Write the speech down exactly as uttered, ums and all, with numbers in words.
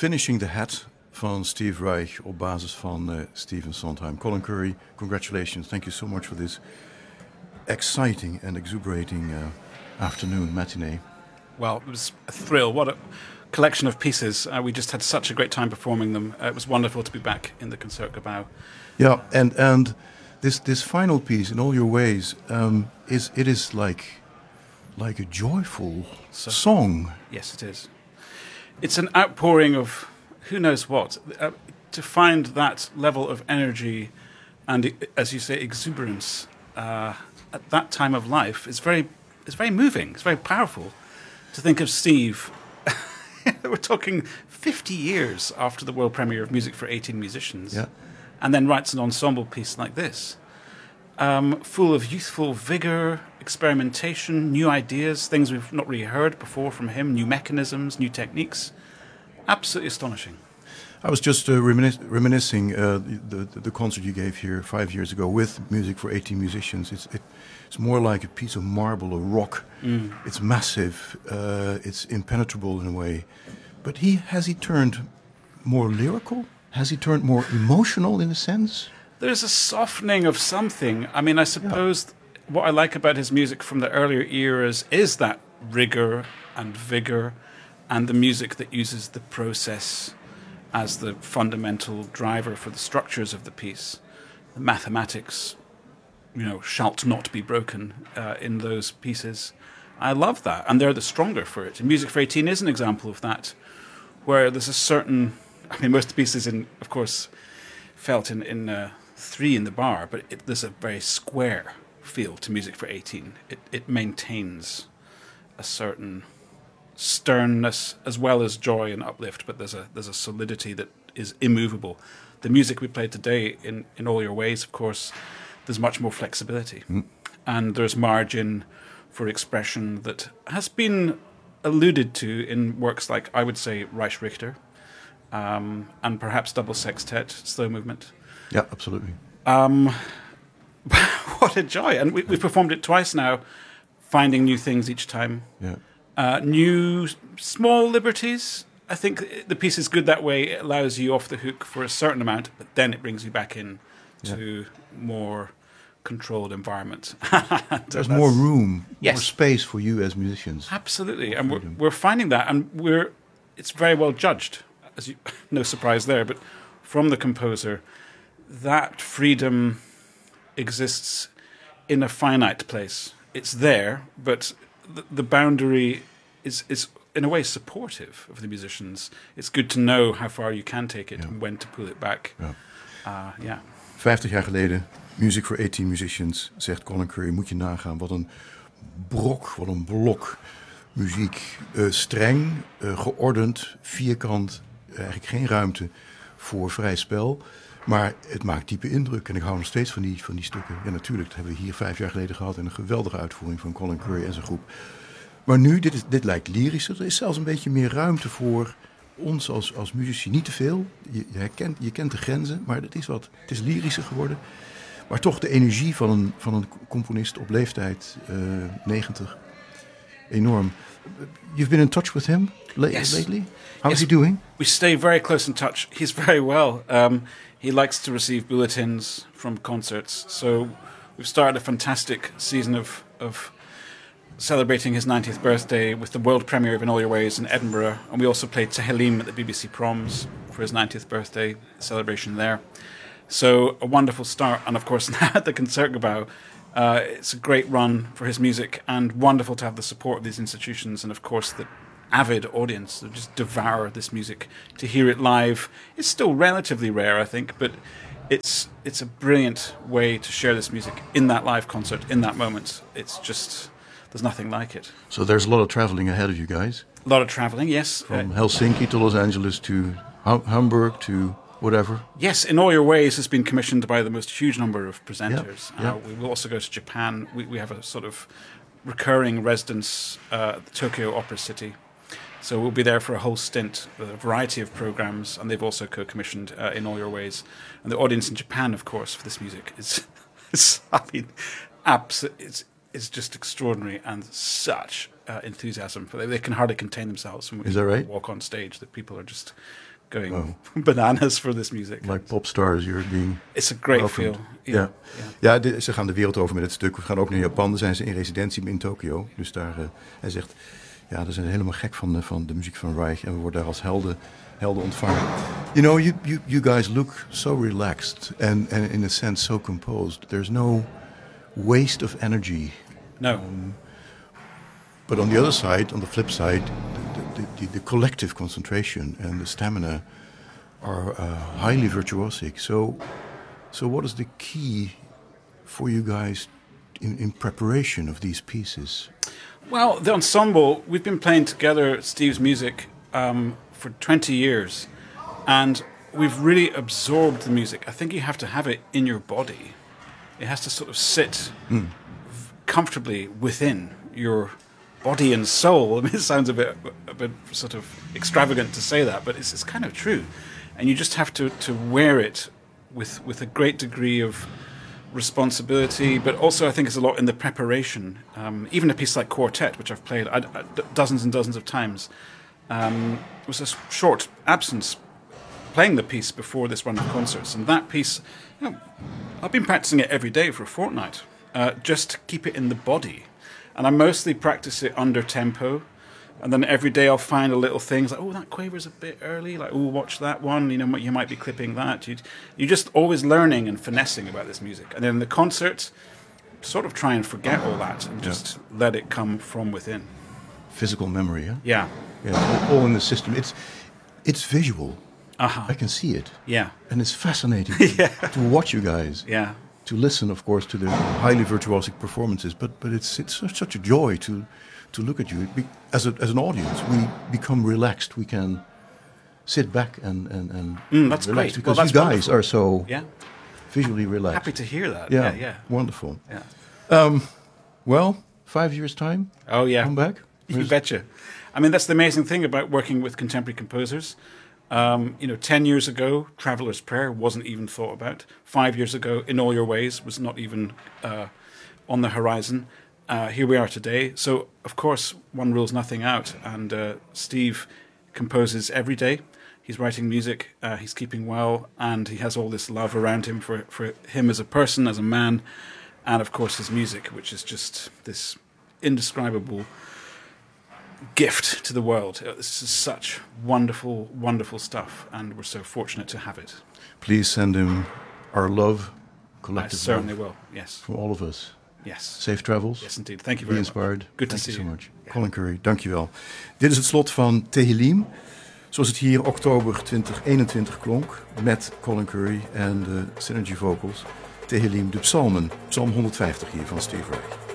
Finishing the Hat van Steve Reich op basis van uh, Stephen Sondheim. Colin Currie, congratulations. Thank you so much for this exciting and exuberating uh, afternoon matinee. Well, it was a thrill. What a collection of pieces. Uh, we just had such a great time performing them. Uh, it was wonderful to be back in the Concertgebouw. Yeah, and and this this final piece, In All Your Ways, um, is it is like like a joyful so, song. Yes, it is. It's an outpouring of who knows what. Uh, to find that level of energy and, as you say, exuberance uh, at that time of life is very, it's very moving. It's very powerful to think of Steve. We're talking fifty years after the world premiere of Music for eighteen Musicians, yeah. and then writes an ensemble piece like this, um, full of youthful vigor, experimentation, new ideas, things we've not really heard before from him, new mechanisms, new techniques. Absolutely astonishing. I was just uh, reminis- reminiscing uh, the, the the concert you gave here five years ago with Music for eighteen Musicians. It's it, it's more like a piece of marble, a rock. Mm. It's massive. Uh, it's impenetrable in a way. But he has he turned more lyrical? Has he turned more emotional in a sense? There's a softening of something. I mean, I suppose yeah. what I like about his music from the earlier eras is that rigor and vigor, and the music that uses the process as the fundamental driver for the structures of the piece. The mathematics, you know, shalt not be broken uh, in those pieces. I love that, and they're the stronger for it. And Music for eighteen is an example of that, where there's a certain... I mean, most pieces, in, of course, felt in, in uh, three in the bar, but it, there's a very square feel to Music for eighteen. It, it maintains a certain sternness as well as joy and uplift, but there's a there's a solidity that is immovable. The music we played today in, in All Your Ways, of course, there's much more flexibility. Mm. And there's margin for expression that has been alluded to in works like, I would say, Reich Richter, um, and perhaps Double Sextet, Slow Movement. Yeah, absolutely. Um, what a joy. And we, we've performed it twice now, finding new things each time. Yeah. Uh, new small liberties. I think the piece is good that way. It allows you off the hook for a certain amount, but then it brings you back in to yeah. more controlled environment. There's more room, yes. more space for you as musicians. Absolutely, and we're, we're finding that, and we're it's very well judged. As you, no surprise there, but from the composer, that freedom exists in a finite place. It's there, but the, the boundary is, is in a way supportive of the musicians. It's good to know how far you can take it yeah. and when to pull it back. Ja. Uh, yeah. Vijftig jaar geleden, Music for eighteen Musicians, zegt Colin Currie. Moet je nagaan, wat een brok, wat een blok muziek. Uh, streng, uh, geordend, vierkant, eigenlijk geen ruimte voor vrij spel. Maar het maakt diepe indruk en ik hou nog steeds van die, van die stukken. Ja, natuurlijk, dat hebben we hier vijf jaar geleden gehad en een geweldige uitvoering van Colin Currie en zijn groep. Maar nu, dit, is, dit lijkt lyrischer. Er is zelfs een beetje meer ruimte voor ons als, als muzici. Niet te veel, je, je, herkent, je kent de grenzen, maar het is, wat, het is lyrischer geworden. Maar toch de energie van een, van een componist op leeftijd uh, negentig, enorm. You've been in touch with him la- yes. lately? How yes. is he doing? We stay very close in touch. He's very well. Um, he likes to receive bulletins from concerts. So we've started a fantastic season of, of celebrating his ninetieth birthday with the world premiere of In All Your Ways in Edinburgh. And we also played Tehillim at the B B C Proms for his ninetieth birthday celebration there. So a wonderful start. And of course now at the Concertgebouw, uh, it's a great run for his music and wonderful to have the support of these institutions and of course the avid audience that just devour this music. To hear it live is still relatively rare, I think, but it's it's a brilliant way to share this music in that live concert, in that moment. It's just, there's nothing like it. So there's a lot of traveling ahead of you guys? A lot of traveling, yes. From uh, Helsinki to Los Angeles to ha- Hamburg to whatever. Yes, In All Your Ways has been commissioned by the most huge number of presenters. Yep, yep. Uh, we will also go to Japan. We, we have a sort of recurring residence uh, at the Tokyo Opera City. So we'll be there for a whole stint with a variety of programs, and they've also co-commissioned uh, In All Your Ways. And the audience in Japan, of course, for this music is, is I mean, abs- it's, it's just extraordinary and such uh, enthusiasm. They, they can hardly contain themselves when we is that right? walk on stage. That people are just going Oh. bananas for this music. Like pop stars, you're being... It's a great welcomed. feel. Ja, Yeah. ja. ja de, ze gaan de wereld over met het stuk. We gaan ook naar Japan. Daar zijn ze in residentie in Tokio. Dus daar, uh, hij zegt, ja, we zijn helemaal gek van de, van de muziek van Reich. En we worden daar als helden, helden ontvangen. You know, you, you, you guys look so relaxed. And, and in a sense so composed. There's no waste of energy. No. Um, but on the other side, on the flip side, the, the, the, the collective concentration and the stamina are uh, highly virtuosic. So, so what is the key for you guys in, in preparation of these pieces? Well, the ensemble, we've been playing together Steve's music um, for twenty years, and we've really absorbed the music. I think you have to have it in your body. It has to sort of sit mm. comfortably within your body and soul. I mean, it sounds a bit, a bit sort of extravagant to say that, but it's, it's kind of true. And you just have to, to wear it with with a great degree of responsibility, but also I think it's a lot in the preparation. Um, even a piece like Quartet, which I've played I, I, dozens and dozens of times, um, was a short absence playing the piece before this run of concerts. And that piece, you know, I've been practicing it every day for a fortnight, uh, just to keep it in the body. And I mostly practice it under tempo. And then every day I'll find a little things like, oh, that quaver's a bit early. Like, oh, watch that one. You know, you might be clipping that. You you're just always learning and finessing about this music. And then the concert, sort of try and forget all that and just yeah. let it come from within. Physical memory, yeah? Yeah. Yeah, all, all in the system. It's it's visual. Uh-huh. I can see it. Yeah. And it's fascinating yeah. to watch you guys. Yeah. To listen, of course, to the highly virtuosic performances. But but it's it's such, such a joy to... to look at you. Be, as, a, as an audience, we become relaxed. We can sit back and, and, and mm, that's relax. great. Because well, that's you guys wonderful. are so yeah. visually relaxed. Happy to hear that. Yeah, yeah. yeah. Wonderful. Yeah. Um, well, five years' time? Oh, yeah. Come back? You betcha. I mean, that's the amazing thing about working with contemporary composers. Um, you know, ten years ago, Traveller's Prayer wasn't even thought about. Five years ago, In All Your Ways was not even uh, on the horizon. Uh, here we are today. So, of course, one rules nothing out. And uh, Steve composes every day. He's writing music. Uh, he's keeping well. And he has all this love around him for, for him as a person, as a man. And, of course, his music, which is just this indescribable gift to the world. This is such wonderful, wonderful stuff. And we're so fortunate to have it. Please send him our love, collective I certainly love, will, yes. from all of us. Yes. Safe travels. Yes, indeed. Thank you Be very inspired. much. Good Thank to see you you. so much. Yeah. Colin Currie, dankjewel. Dit is het slot van Tehillim. Zoals het hier oktober twintig eenentwintig klonk. Met Colin Currie en de Synergy Vocals. Tehillim, de psalmen. Psalm honderdvijftig hier van Steve Reich.